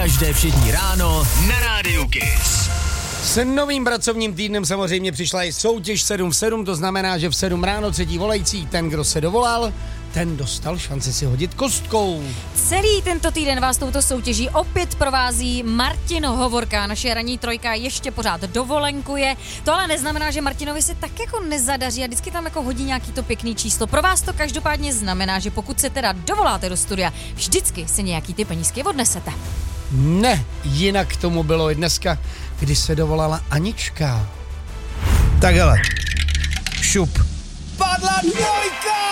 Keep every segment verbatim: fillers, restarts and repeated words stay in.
Každé všední ráno na Rádiu Kiss. S novým pracovním týdnem samozřejmě přišla i soutěž sedm v sedm, to znamená, že v sedm ráno třetí volající, ten, kdo se dovolal, ten dostal šanci si hodit kostkou. Celý tento týden vás touto soutěží opět provází Martin Hovorka. Naše ranní trojka ještě pořád dovolenkuje. To ale neznamená, že Martinovi se tak jako nezadaří a vždycky tam jako hodí nějaký to pěkný číslo. Pro vás to každopádně znamená, že pokud se teda dovoláte do studia, vždycky si nějaký ty penízky odnesete. Ne, jinak tomu bylo i dneska, kdy se dovolala Anička. Tak hele, šup. Padla dvojka!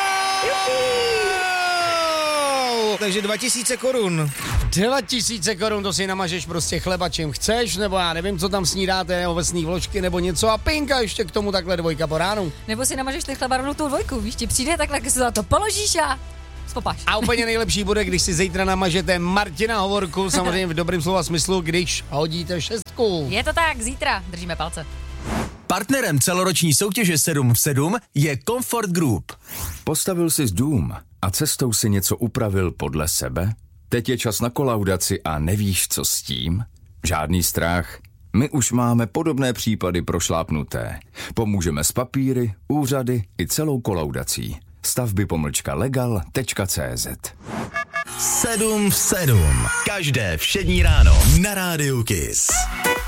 Takže dva tisíce korun. Dva tisíce korun, to si namažeš prostě chleba, čím chceš, nebo já nevím, co tam snídáte, ovesný vločky nebo něco a pinka ještě k tomu takhle dvojka po ránu. Nebo si namažeš ty chleba rovnou tou dvojku, víš, ti přijde takhle, když se za to položíš a spopáš. A úplně nejlepší bude, když si zítra namažete Martina Hovorku, samozřejmě v dobrým slova smyslu, když hodíte šestku. Je to tak, zítra, držíme palce. Partnerem celoroční soutěže sedm v sedm je Comfort Group. Postavil jsi dům a cestou si něco upravil podle sebe? Teď je čas na kolaudaci a nevíš, co s tím? Žádný strach. My už máme podobné případy prošlápnuté. Pomůžeme s papíry, úřady i celou kolaudací. Stavby pomlčka legal tečka cé zet. sedm v sedm. Každé všední ráno na Rádiu Kiss.